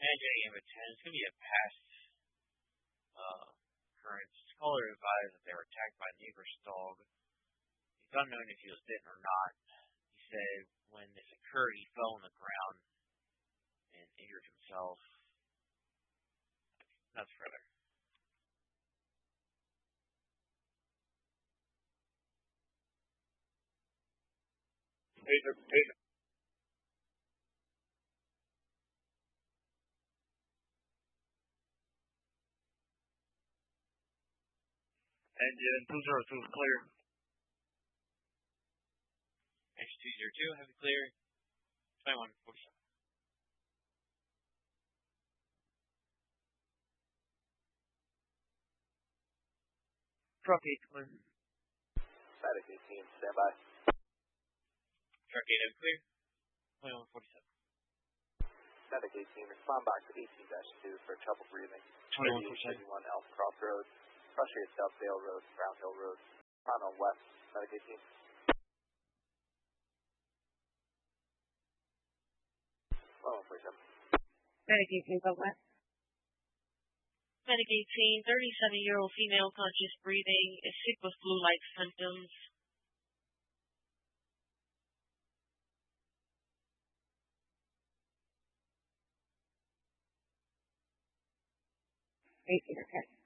Energetic Amber 10 is going to be a past occurrence. Caller advised that they were attacked by a neighbor's dog. It's unknown if he was bitten or not. He said when this occurred, he fell on the ground and injured himself. That's further. Taser. Engine 202 is clear. Engine 202, have it clear. 2147. Truck 8 clear. Static 18, stand by. Truck 8, have it clear. 2147. Static 18, respond back to 18-2 for trouble breathing. 2147. 31 Elm Cross Road. Frustrated South Dale Road, Brown Hill Road. On West, Static 18. 2147. Static 18, go west. Medic 18, 37-year-old female, conscious breathing, is sick with flu-like symptoms. Okay.